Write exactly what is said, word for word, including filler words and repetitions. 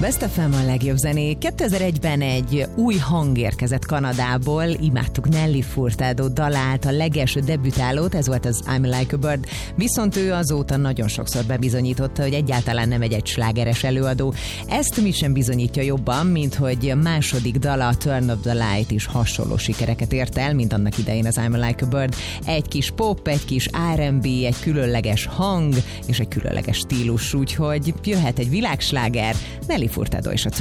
Best ef em a legjobb zenék. kétezer-egyben egy új hang érkezett Kanadából, imádtuk Nelly Furtado dalát, a legelső debütálót, ez volt az I'm Like a Bird, viszont ő azóta nagyon sokszor bebizonyította, hogy egyáltalán nem egy egyslágeres előadó. Ezt mi sem bizonyítja jobban, mint hogy második dala, a Turn Up the Light is hasonló sikereket ért el, mint annak idején az I'm Like a Bird. Egy kis pop, egy kis er and bé, egy különleges hang és egy különleges stílus, úgyhogy jöhet egy világsláger, Nelly Furtado és a